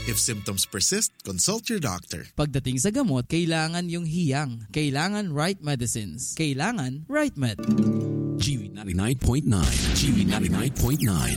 If symptoms persist, consult your doctor. Pagdating sa gamot, kailangan yung hiyang. Kailangan right medicines. Kailangan right med. GV 99.9. GV 99.9.